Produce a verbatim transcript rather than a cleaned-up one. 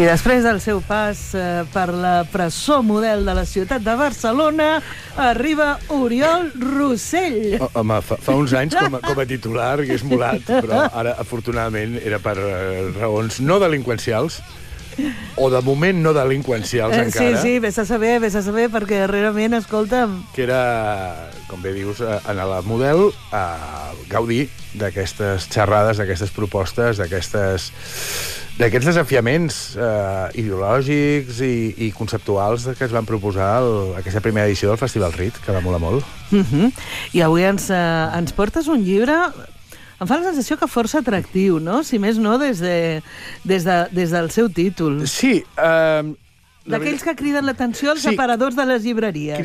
I després del seu pas eh, per la presó model de la ciutat de Barcelona, arriba Oriol Rossell. Oh, home, fa, fa uns anys com a, com a titular hagués molat, però ara, afortunadament, era per uh, raons no delinqüencials, o de moment no delinqüencials Eh, encara. sí, sí, vés a saber, vés a saber, perquè darrerament, escolta'm... Que era, com bé dius, en la model, a gaudir d'aquestes xerrades, d'aquestes propostes, d'aquestes... d'aquests desafiaments eh, ideològics i, i conceptuals que es van proposar el, aquesta primera edició del Festival R I T, que va molar molt. Uh -huh. I avui ens, uh, ens portes un llibre... Em fa la sensació que força atractiu, no? Si més no, des, de, des, de, des del seu títol. Sí. Eh, D'aquells que criden l'atenció als sí. aparadors de les llibreries.